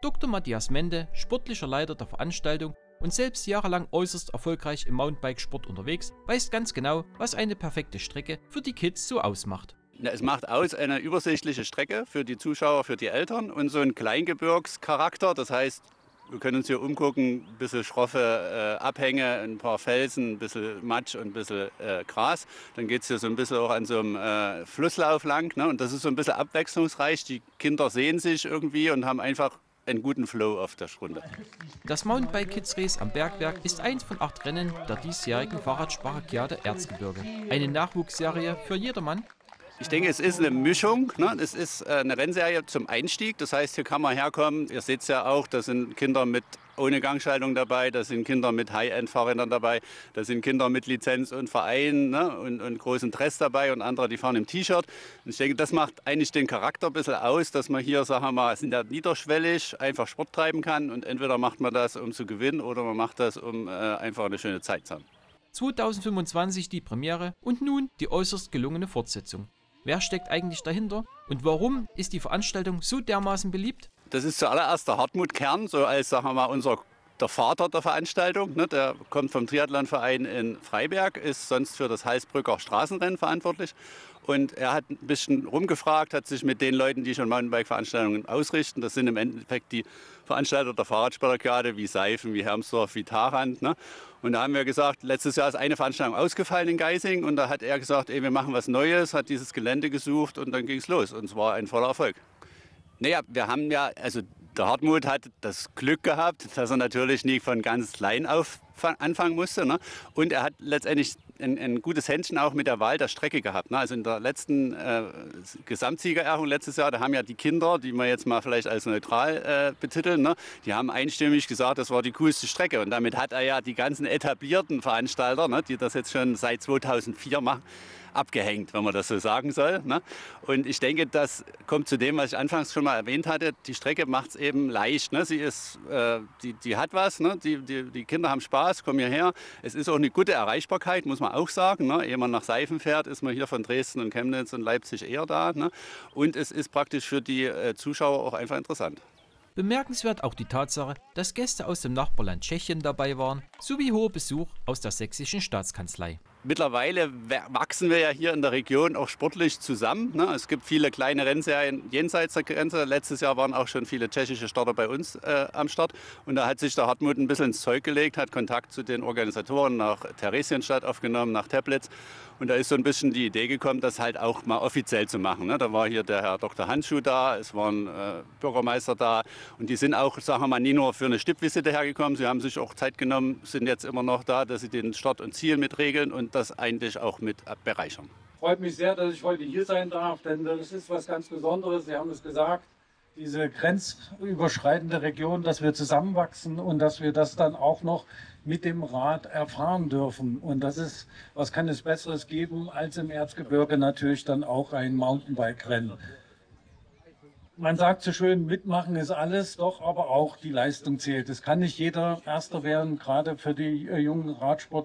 Dr. Matthias Mende, sportlicher Leiter der Veranstaltung und selbst jahrelang äußerst erfolgreich im Mountainbikesport unterwegs, weiß ganz genau, was eine perfekte Strecke für die Kids so ausmacht. Ja, es macht aus eine übersichtliche Strecke für die Zuschauer, für die Eltern und so einen Kleingebirgscharakter. Das heißt, wir können uns hier umgucken, ein bisschen schroffe Abhänge, ein paar Felsen, ein bisschen Matsch und ein bisschen Gras. Dann geht es hier so ein bisschen auch an so einem Flusslauf lang. Ne? Und das ist so ein bisschen abwechslungsreich. Die Kinder sehen sich irgendwie und haben einfach einen guten Flow auf der Runde. Das Mountainbike Kids Race am Bergwerk ist eins von 8 Rennen der diesjährigen Fahrradspartakiade Erzgebirge. Eine Nachwuchsserie für jedermann. Ich denke, es ist eine Mischung. Ne? Es ist eine Rennserie zum Einstieg. Das heißt, hier kann man herkommen. Ihr seht es ja auch, da sind Kinder mit ohne Gangschaltung dabei, da sind Kinder mit High-End-Fahrrädern dabei, da sind Kinder mit Lizenz und Verein, ne? und großen Dress dabei und andere, die fahren im T-Shirt. Und ich denke, das macht eigentlich den Charakter ein bisschen aus, dass man hier, sagen wir mal, sind ja niederschwellig einfach Sport treiben kann. Und entweder macht man das, um zu gewinnen, oder man macht das, um einfach eine schöne Zeit zu haben. 2025 die Premiere und nun die äußerst gelungene Fortsetzung. Wer steckt eigentlich dahinter und warum ist die Veranstaltung so dermaßen beliebt? Das ist zuallererst der Hartmut Kern, so als, sagen wir mal, der Vater der Veranstaltung. Ne? Der kommt vom Triathlonverein in Freiberg, ist sonst für das Halsbrücker Straßenrennen verantwortlich. Und er hat ein bisschen rumgefragt, hat sich mit den Leuten, die schon Mountainbike-Veranstaltungen ausrichten, das sind im Endeffekt die Veranstalter der Fahrradsportakiade, wie Seifen, wie Hermsdorf, wie Tharand. Ne? Und da haben wir gesagt, letztes Jahr ist eine Veranstaltung ausgefallen in Geising und da hat er gesagt, ey, wir machen was Neues, hat dieses Gelände gesucht und dann ging es los und es war ein voller Erfolg. Naja, wir haben ja, also der Hartmut hat das Glück gehabt, dass er natürlich nie von ganz klein auf anfangen musste. Ne? Und er hat letztendlich ein gutes Händchen auch mit der Wahl der Strecke gehabt. Ne? Also in der letzten Gesamtsiegerehrung letztes Jahr, da haben ja die Kinder, die wir jetzt mal vielleicht als neutral betiteln, ne? Die haben einstimmig gesagt, das war die coolste Strecke. Und damit hat er ja die ganzen etablierten Veranstalter, ne, die das jetzt schon seit 2004 machen, abgehängt, wenn man das so sagen soll. Ne? Und ich denke, das kommt zu dem, was ich anfangs schon mal erwähnt hatte. Die Strecke macht es eben leicht. Ne? Sie ist, die hat was. Ne? Die Kinder haben Spaß, kommen hierher. Es ist auch eine gute Erreichbarkeit, muss man auch sagen. Ne? Ehe man nach Seifen fährt, ist man hier von Dresden und Chemnitz und Leipzig eher da. Ne? Und es ist praktisch für die Zuschauer auch einfach interessant. Bemerkenswert auch die Tatsache, dass Gäste aus dem Nachbarland Tschechien dabei waren, sowie hoher Besuch aus der sächsischen Staatskanzlei. Mittlerweile wachsen wir ja hier in der Region auch sportlich zusammen. Ne? Es gibt viele kleine Rennserien jenseits der Grenze. Letztes Jahr waren auch schon viele tschechische Starter bei uns am Start. Und da hat sich der Hartmut ein bisschen ins Zeug gelegt, hat Kontakt zu den Organisatoren nach Theresienstadt aufgenommen, nach Teplitz. Und da ist so ein bisschen die Idee gekommen, das halt auch mal offiziell zu machen. Ne? Da war hier der Herr Dr. Handschuh da, es waren Bürgermeister da. Und die sind auch, sagen wir mal, nie nur für eine Stippvisite hergekommen. Sie haben sich auch Zeit genommen, sind jetzt immer noch da, dass sie den Start und Ziel mitregeln und das eigentlich auch mit bereichern. Freut mich sehr, dass ich heute hier sein darf, denn das ist was ganz Besonderes. Sie haben es gesagt, diese grenzüberschreitende Region, dass wir zusammenwachsen und dass wir das dann auch noch mit dem Rad erfahren dürfen. Und das ist, was kann es Besseres geben, als im Erzgebirge natürlich dann auch ein Mountainbike-Rennen. Man sagt so schön, mitmachen ist alles, doch aber auch die Leistung zählt. Es kann nicht jeder Erster werden, gerade für die jungen Radsportler.